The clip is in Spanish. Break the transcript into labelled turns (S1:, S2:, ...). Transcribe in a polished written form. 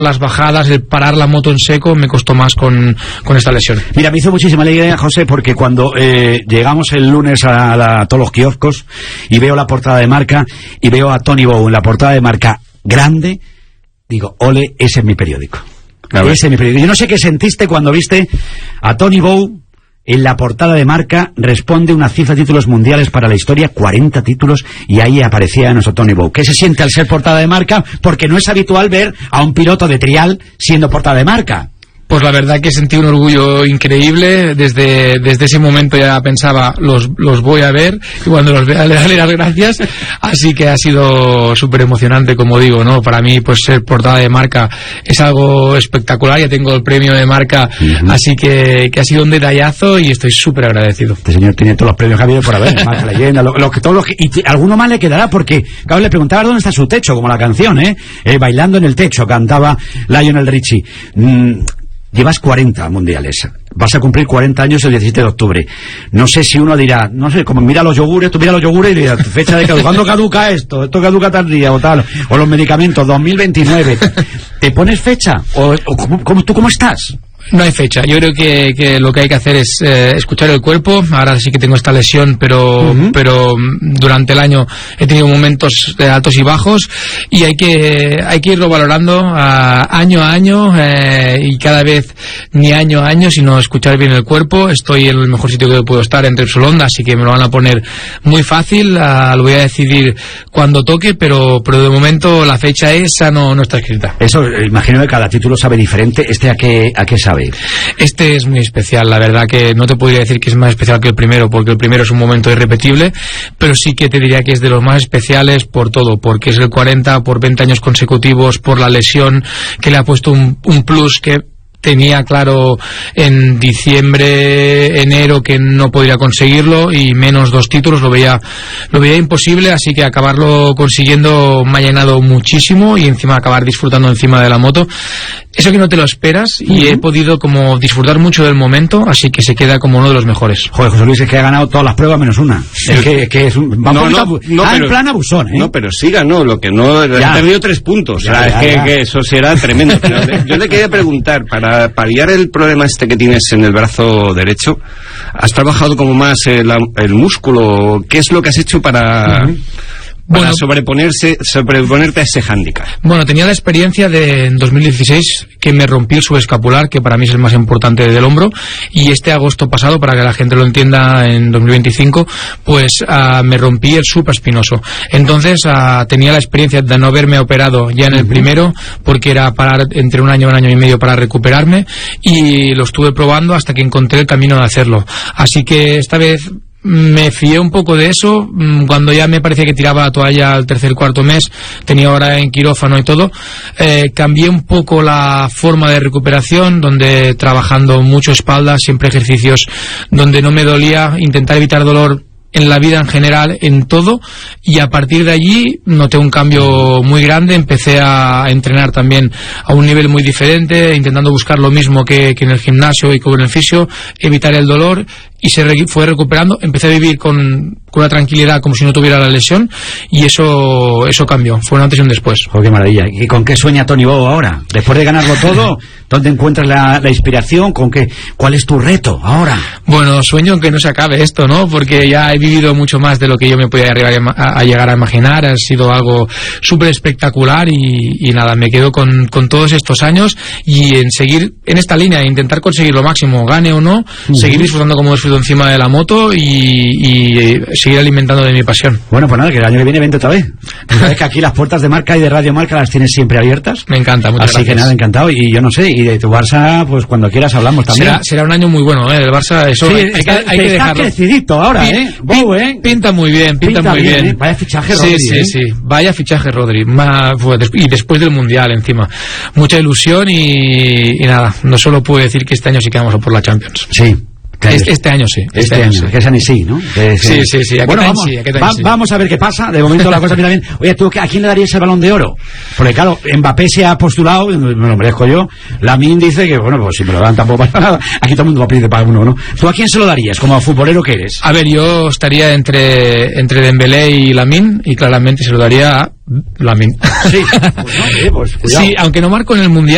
S1: las bajadas, el parar la moto en seco me costó más con esta lesión.
S2: Mira, me hizo muchísima alegría, José, porque cuando llegamos el lunes a todos los kioscos y veo la portada de Marca y veo a Tony Bow en la portada de Marca grande, digo, ole, ese es mi periódico. Ese es mi periódico. Yo no sé qué sentiste cuando viste a Tony Bow en la portada de Marca. Responde una cifra de títulos mundiales para la historia, 40 títulos, y ahí aparecía nuestro Tony Bow. ¿Qué se siente al ser portada de Marca? Porque no es habitual ver a un piloto de trial siendo portada de Marca.
S1: Pues la verdad que sentí un orgullo increíble. Desde ese momento ya pensaba, los voy a ver, y cuando los vea le daré las gracias. Así que ha sido súper emocionante, como digo, ¿no? Para mí, pues ser portada de Marca es algo espectacular. Ya tengo el premio de Marca, así que ha sido un detallazo y estoy súper agradecido.
S2: Este señor tiene todos los premios que ha habido por haber, Marca Leyenda, y alguno más le quedará, porque claro, le preguntaba dónde está su techo, como la canción, Bailando en el techo, cantaba Lionel Richie. Llevas 40 mundiales, vas a cumplir 40 años el 17 de octubre. No sé si uno dirá, no sé, como mira los yogures, tú mira los yogures y dirás, fecha de caduca, ¿cuándo caduca esto? Esto caduca tal día o tal, o los medicamentos, 2029. ¿Te pones fecha? ¿O tú cómo estás?
S1: No hay fecha. Yo creo que lo que hay que hacer es escuchar el cuerpo. Ahora sí que tengo esta lesión, pero durante el año he tenido momentos de altos y bajos, y hay que irlo valorando año a año, y cada vez ni año a año, sino escuchar bien el cuerpo. Estoy en el mejor sitio que puedo estar, en Repsol Honda, así que me lo van a poner muy fácil. Lo voy a decidir cuando toque, pero de momento la fecha esa no está escrita.
S2: Eso, imagino que cada título sabe diferente. ¿A qué sabe?
S1: Este es muy especial, la verdad que no te podría decir que es más especial que el primero, porque el primero es un momento irrepetible, pero sí que te diría que es de los más especiales por todo, porque es el 40, por 20 años consecutivos, por la lesión que le ha puesto un plus que tenía claro en diciembre, enero, que no podría conseguirlo, y menos 2 títulos lo veía imposible, así que acabarlo consiguiendo me ha llenado muchísimo, y encima acabar disfrutando encima de la moto, eso que no te lo esperas, y he podido como disfrutar mucho del momento, así que se queda como uno de los mejores.
S2: Joder, José Luis, es que ha ganado todas las pruebas menos una. Es que es un... en plan abusón, ¿eh?
S3: No, pero sí ganó, lo que no... Ha perdido 3 puntos, que eso será tremendo. Pero yo le quería preguntar, para paliar el problema este que tienes en el brazo derecho, ¿has trabajado como más el músculo? ¿Qué es lo que has hecho para sobreponerte a ese hándicap?
S1: Bueno, tenía la experiencia en 2016 que me rompí el subescapular, que para mí es el más importante del hombro, y este agosto pasado, para que la gente lo entienda, en 2025, pues me rompí el supraespinoso. Entonces tenía la experiencia de no haberme operado ya en el primero, porque era parar entre un año y medio para recuperarme, y lo estuve probando hasta que encontré el camino de hacerlo. Así que esta vez me fié un poco de eso. Cuando ya me parecía que tiraba la toalla al tercer, cuarto mes, tenía ahora en quirófano y todo, cambié un poco la forma de recuperación, donde trabajando mucho espalda, siempre ejercicios donde no me dolía, intentar evitar dolor en la vida en general, en todo, y a partir de allí noté un cambio muy grande. Empecé a entrenar también a un nivel muy diferente, intentando buscar lo mismo que en el gimnasio y con el fisio, evitar el dolor, y se fue recuperando. Empecé a vivir con una tranquilidad como si no tuviera la lesión, y eso cambió. Fue un antes y un después.
S2: Oh, qué maravilla. ¿Y con qué sueña Tony Bow ahora? Después de ganarlo todo, ¿dónde encuentras la inspiración? ¿Cuál es tu reto ahora?
S1: Bueno, sueño que no se acabe esto, ¿no? Porque ya he vivido mucho más de lo que yo me podía llegar a imaginar. Ha sido algo súper espectacular, y nada, me quedo con todos estos años, y en seguir en esta línea, intentar conseguir lo máximo, gane o no, seguir disfrutando como disfruto encima de la moto, y seguir alimentando de mi pasión.
S2: Bueno, pues nada, que el año que viene vente otra vez. Sabes que aquí las puertas de Marca y de Radio Marca las tienes siempre abiertas.
S1: Me encanta, muchas gracias.
S2: Así que nada, encantado. Y yo no sé, y de tu Barça, pues cuando quieras hablamos también.
S1: Será un año muy bueno, del Barça. Eso
S2: sí,
S1: hay que dejarlo.
S2: Está crecidito ahora,
S1: Pinta muy bien, pinta muy bien.
S2: Vaya fichaje, Rodri.
S1: Sí. Vaya fichaje, Rodri. Y después del Mundial, encima. Mucha ilusión, y nada, no solo puedo decir que este año sí que vamos a por la Champions.
S2: Sí.
S1: Este año sí.
S2: Este año. Que es Anisí, ¿no?
S1: Sí.
S2: Bueno, vamos a ver qué pasa. De momento la cosa mira bien. Oye, ¿tú a quién le darías el Balón de Oro? Porque claro, Mbappé se ha postulado, me lo merezco yo. Lamine dice que, bueno, pues si me lo dan tampoco pasa nada. Aquí todo el mundo va a pedir para uno, ¿no? ¿Tú a quién se lo darías, como futbolero que eres?
S1: A ver, yo estaría entre Dembélé y Lamine, y claramente se lo daría a Lamine.
S2: Sí, pues no, pues cuidado.
S1: Sí, aunque no marco en el Mundial.